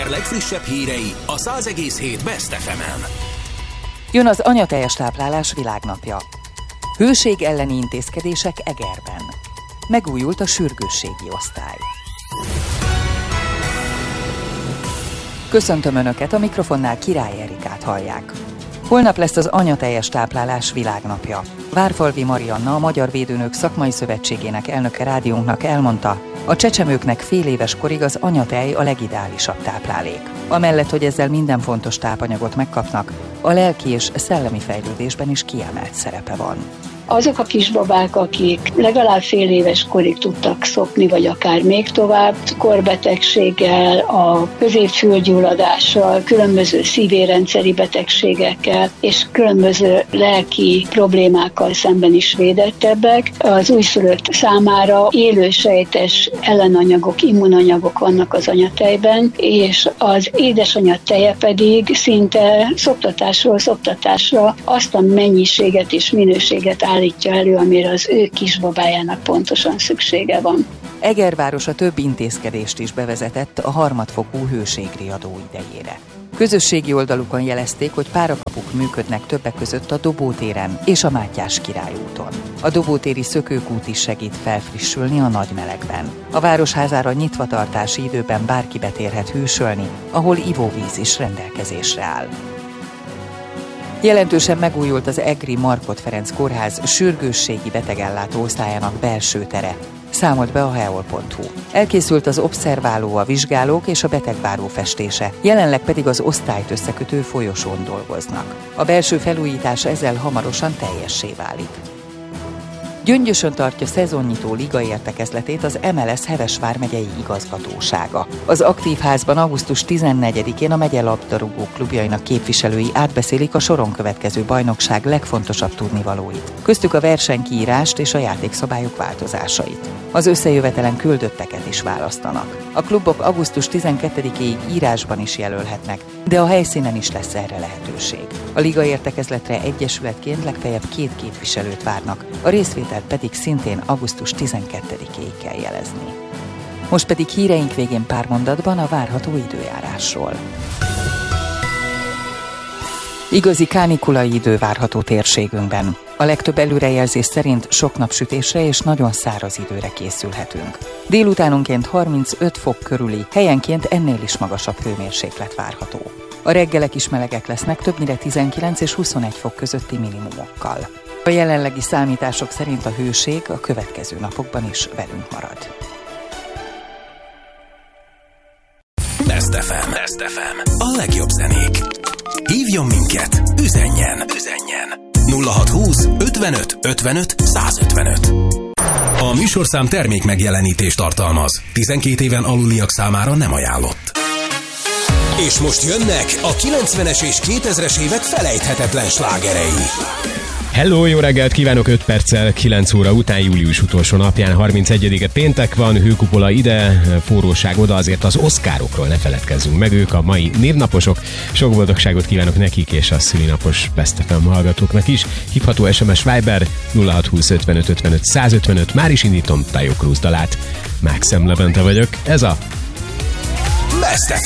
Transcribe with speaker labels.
Speaker 1: legfrissebb hírei a 100,7 Best FM-en.
Speaker 2: Jön az anyateljes táplálás világnapja. Hőség elleni intézkedések Egerben. Megújult a sürgősségi osztály. Köszöntöm Önöket, a mikrofonnál Király Erikát hallják. Holnap lesz az anyateljes táplálás világnapja. Várfalvi Marianna, a Magyar Védőnők Szakmai Szövetségének elnöke rádiónknak elmondta, a csecsemőknek fél éves korig az anyatej a legideálisabb táplálék. Amellett, hogy ezzel minden fontos tápanyagot megkapnak, a lelki és szellemi fejlődésben is kiemelt szerepe van.
Speaker 3: Azok a kisbabák, akik legalább fél éves korig tudtak szopni, vagy akár még tovább, korbetegséggel, a középfülgyulladással, különböző szívérendszeri betegségekkel és különböző lelki problémákkal szemben is védettebbek. Az újszülött számára élősejtes ellenanyagok, immunanyagok vannak az anyatejben, és az édesanyja teje pedig szinte szoptatásról szoptatásra azt a mennyiséget és minőséget állítja elő, amire az ő kisbabájának pontosan szüksége van.
Speaker 2: Eger városa több intézkedést is bevezetett a harmadfokú hőségriadó idejére. Közösségi oldalukon jelezték, hogy párakapuk működnek többek között a Dobótéren és a Mátyás Király úton. A dobótéri szökőkút is segít felfrissülni a nagy melegben. A városházára nyitvatartási időben bárki betérhet hűsölni, ahol ivóvíz is rendelkezésre áll. Jelentősen megújult az egri Markhot Ferenc kórház sürgősségi betegellátó osztályának belső tere, számolt be a heol.hu. Elkészült az obszerváló, a vizsgálók és a betegváró festése, jelenleg pedig az osztályt összekötő folyosón dolgoznak. A belső felújítás ezzel hamarosan teljessé válik. Gyöngyösön tartja szezonnyitó liga értekezletét az MLS Heves vármegyei igazgatósága. Az aktív házban augusztus 14-én a megye labdarúgó klubjainak képviselői átbeszélik a soron következő bajnokság legfontosabb tudnivalóit. Köztük a versenykiírást és a játékszabályok változásait. Az összejövetelen küldötteket is választanak. A klubok augusztus 12-ig írásban is jelölhetnek, de a helyszínen is lesz erre lehetőség. A liga értekezletre egyesületként legfeljebb 2 képviselőt várnak, a részvételt pedig szintén augusztus 12-ig kell jelezni. Most pedig híreink végén pár mondatban a várható időjárásról. Igazi kánikulai idő várható térségünkben. A legtöbb előrejelzés szerint sok napsütésre és nagyon száraz időre készülhetünk. Délutánonként 35 fok körüli, helyenként ennél is magasabb hőmérséklet várható. A reggelek is melegek lesznek, többnyire 19 és 21 fok közötti minimumokkal. A jelenlegi számítások szerint a hőség a következő napokban is velünk marad.
Speaker 1: Best FM. Best FM. A legjobb zenék. Hívjon minket, üzenjen. 0620 55 55 155. A műsorszám termék megjelenítést tartalmaz. 12 éven aluliak számára nem ajánlott. És most jönnek a 90-es és 2000-es évek felejthetetlen slágerei.
Speaker 4: Hello, jó reggelt kívánok, 5 perccel 9 óra után, július utolsó napján, 31-e péntek van, hőkupola ide, forróság oda, azért az Oscarokról ne feledkezzünk meg, ők a mai névnaposok. Sok boldogságot kívánok nekik és a szülinapos Best FM hallgatóknak is. Hívható SMS Viber 0620 55 55 155, már is indítom Tayo Cruz dalát. Maxem Levente vagyok, ez a
Speaker 1: Best